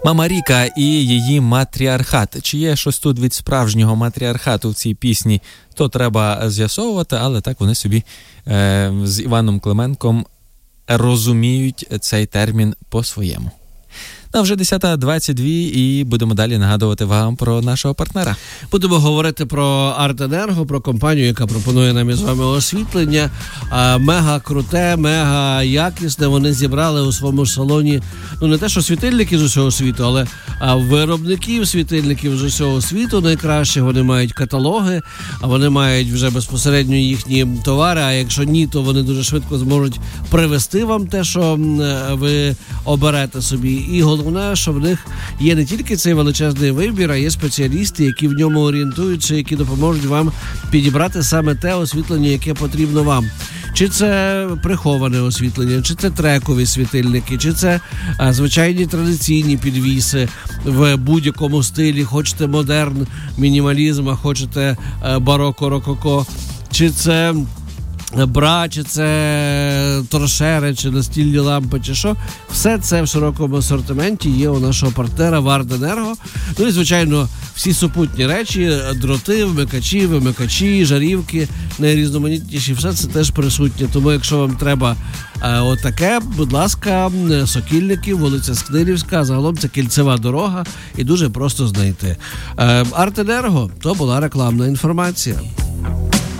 Мама Ріка і її матріархат. Чи є щось тут від справжнього матріархату в цій пісні, то треба з'ясовувати, але так вони собі з Іваном Клименком розуміють цей термін по-своєму. Ну, вже 10:22 і будемо далі нагадувати вам про нашого партнера. Будемо говорити про Артенерго, про компанію, яка пропонує нам із вами освітлення. Мега круте, мега якісне. Вони зібрали у своєму салоні, ну не те, що світильники з усього світу, але виробників світильників з усього світу найкраще. Вони мають каталоги, вони мають вже безпосередньо їхні товари, а якщо ні, то вони дуже швидко зможуть привезти вам те, що ви оберете собі. І головне, що в них є не тільки цей величезний вибір, а є спеціалісти, які в ньому орієнтуються, які допоможуть вам підібрати саме те освітлення, яке потрібно вам. Чи це приховане освітлення, чи це трекові світильники, чи це звичайні традиційні підвіси в будь-якому стилі. Хочете модерн, мінімалізм, а хочете бароко, рококо, чи це бра, чи це торшери, чи настільні лампи, чи що. Все це в широкому асортименті є у нашого партнера в Артенерго. Ну і, звичайно, всі супутні речі, дроти, вимикачі, жарівки, найрізноманітніші, все це теж присутнє. Тому, якщо вам треба отаке, будь ласка, Сокільників, вулиця Скнирівська, загалом це кільцева дорога і дуже просто знайти. Артенерго, то була рекламна інформація.